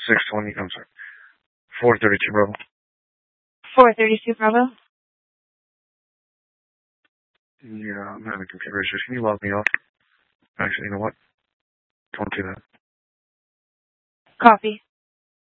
620, I'm sorry, 432 Bravo. 432 Bravo. Yeah, I'm having computer issues. Can you log me off? Actually, you know what? Don't do that. Copy.